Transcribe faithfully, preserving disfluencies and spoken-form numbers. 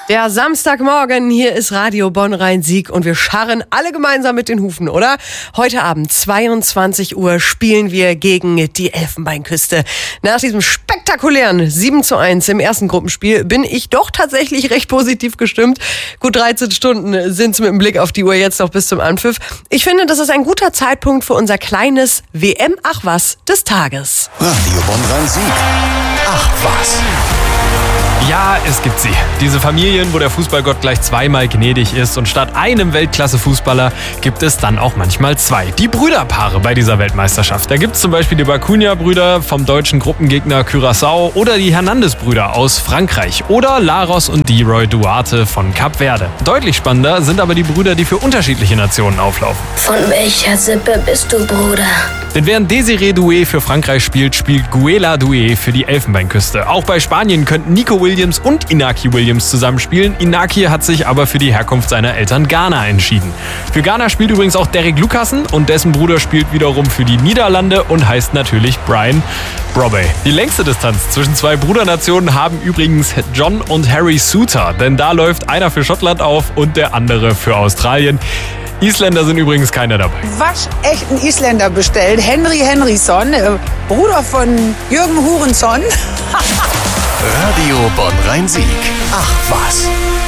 Der Samstagmorgen, hier ist Radio Bonn-Rhein-Sieg und wir scharren alle gemeinsam mit den Hufen, oder? Heute Abend, zweiundzwanzig Uhr, spielen wir gegen die Elfenbeinküste. Nach diesem spektakulären sieben zu eins im ersten Gruppenspiel bin ich doch tatsächlich recht positiv gestimmt. Gut dreizehn Stunden sind es mit dem Blick auf die Uhr jetzt noch bis zum Anpfiff. Ich finde, das ist ein guter Zeitpunkt für unser kleines W M-Ach-Was des Tages. Radio Bonn-Rhein-Sieg. Ach was. Ja, es gibt sie. Diese Familien, wo der Fußballgott gleich zweimal gnädig ist und statt einem Weltklasse-Fußballer gibt es dann auch manchmal zwei. Die Brüderpaare bei dieser Weltmeisterschaft. Da gibt es zum Beispiel die Bacuna-Brüder vom deutschen Gruppengegner Curaçao oder die Hernandez-Brüder aus Frankreich oder Laros und Leroy Duarte von Kap Verde. Deutlich spannender sind aber die Brüder, die für unterschiedliche Nationen auflaufen. Von welcher Sippe bist du, Bruder? Denn während Desiré Doué für Frankreich spielt, spielt Guela Doué für die Elfenbeinküste. Auch bei Spanien könnten Nico Williams und Inaki Williams zusammenspielen. Inaki hat sich aber für die Herkunft seiner Eltern Ghana entschieden. Für Ghana spielt übrigens auch Derek Lucassen und dessen Bruder spielt wiederum für die Niederlande und heißt natürlich Brian Brobby. Die längste Distanz zwischen zwei Brudernationen haben übrigens John und Harry Souttar, denn da läuft einer für Schottland auf und der andere für Australien. Isländer sind übrigens keiner dabei. Waschechten Isländer bestellt. Henry Henryson, äh, Bruder von Jürgen Hurenson. Radio Bonn-Rhein-Sieg. Ach was.